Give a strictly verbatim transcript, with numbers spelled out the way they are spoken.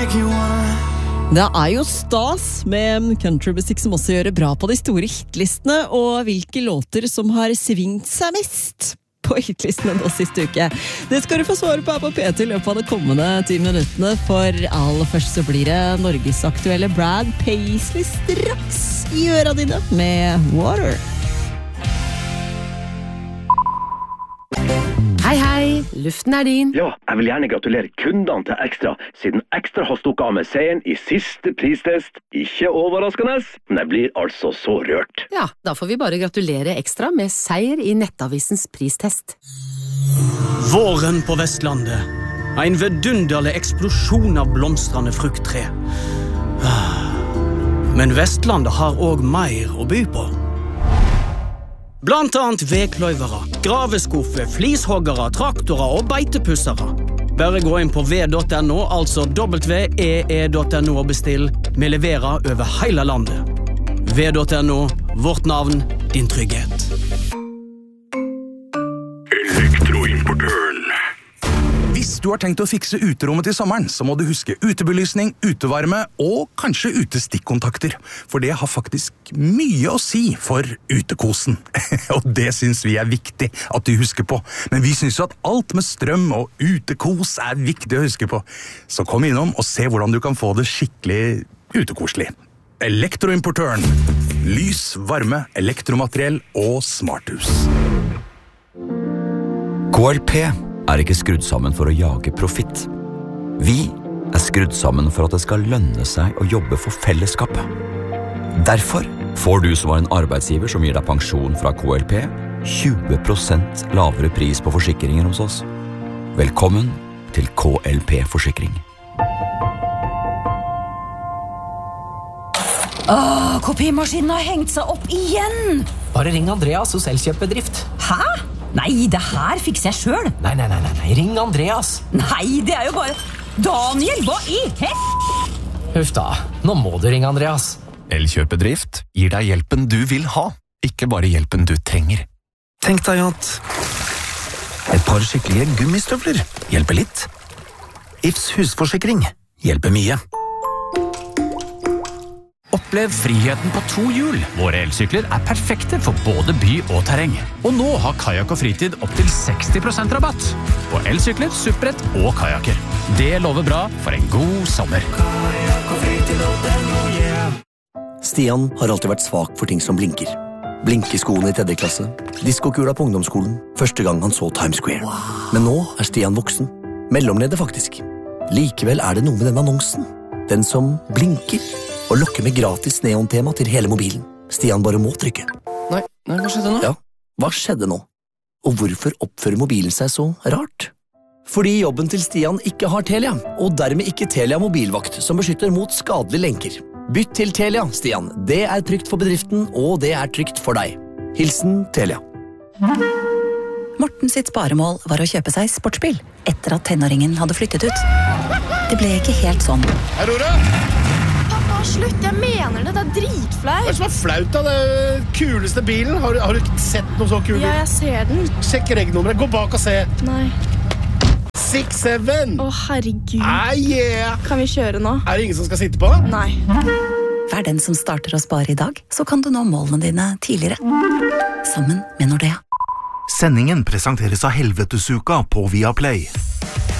Det er jo stas med countrymusikk som også gjør det bra på de store hitlistene, og hvilke låter som har svingt seg mest på hitlistene nå siste uke. Det skal du få svare på her på P T i løpet av de kommende ti minuttene, for aller først så blir det Norges aktuelle Brad Paisley straks i øra dine med Water. Hei, hei, luften er din. Ja, jeg vil gjerne gratulere kundene til Ekstra, siden Ekstra har stukket av med seieren i siste pristest. Ikke overraskende, men jeg blir altså så rørt. Ja, da får vi bare gratulere Ekstra med seier i Nettavisens pristest. Våren på Vestlandet. En vidunderlig eksplosjon av blomstrende frukttre. Men Vestlandet har også mer å by på. Blant annet vekløyvere, graveskuffer, flishoggere, traktorer og beitepussere. Bare gå inn på v punktum no, altså w e e punktum no og bestill. Vi leverer over hele landet. v punktum no, vårt navn, din trygghet. Elektroimportøren. Hvis du har tenkt å fikse uterommet til sommeren, så må du huske utebelysning, utevarme og kanskje utestikkontakter. For det har faktisk mye å si for utekosen. Og det synes vi er viktig at du husker på. Men vi synes jo at alt med strøm og utekos er viktig å huske på. Så kom innom og se hvordan du kan få det skikkelig utekoselig. Elektroimportøren. Lys, varme, elektromateriell og smarthus. K L P er ikke skrudd sammen for å jage profitt. Vi er skrudd sammen for at det skal lønne seg å jobbe for fellesskapet. Derfor får du som var en arbeidsgiver som gir deg pensjon fra K L P, tjue prosent lavere pris på forsikringer hos oss. Velkommen til K L P-forsikring. Åh, kopimaskinen har hengt seg opp igjen! Bare ring Andreas hos Elkjøp-bedrift. Hæ? Nei, det her fikser jeg selv. Nei, nei, nei, nei, ring Andreas. Nei, det er jo bare... Daniel, hva i hel... Huff da, nå må du ringe Andreas. Elkjøp-bedrift gir deg hjelpen du vil ha, ikke bare hjelpen du trenger. Tenk deg at et par skikkelige gummistøvler hjelper litt. Ifs husforsikring hjelper mye. Opplev friheten på to hjul. Våre elsykler er perfekte for både by og terreng. Og nå har Kajak og Fritid opp til seksti prosent rabatt på elsykler, supprett og kajaker. Det lover bra for en god sommer. Stian har alltid vært svak for ting som blinker. Blinkeskoene i tredje klasse, diskokula på ungdomsskolen, første gang han så Times Square. Men nå er Stian voksen. Mellomleder faktisk. Likevel er det noe med den annonsen. Den som blinker og lokker med gratis neontema til hele mobilen. Stian bare må trykke. Nei, nei, hva skjedde nå? Ja, hva skjedde nå? Og hvorfor oppfører mobilen seg så rart? Fordi jobben til Stian ikke har Telia, og dermed ikke Telia mobilvakt, som beskytter mot skadelige lenker. Bytt til Telia, Stian. Det er trygt for bedriften, og det er trygt for deg. Hilsen Telia. Morten sitt sparemål var å kjøpe seg sportsbil, etter at tenåringen hadde flyttet ut. Det ble ikke helt sånn. Hei, Rora! Slutt, jeg mener det, det er dritflaut. Hva er det som er flaut da? Det er kuleste bilen. Har du, har du ikke sett noe så kul bil? Ja, jeg ser den. Sjekk regnummeret, gå bak og se. Nei. seks syv. Å, herregud. Ah, yeah. Kan vi kjøre nå? Er det ingen som skal sitte på? Nei. Vær den som starter å spare i dag, så kan du nå målene dine tidligere. Sammen med Nordea. Sendingen presenteres av Helvetesuka på Viaplay.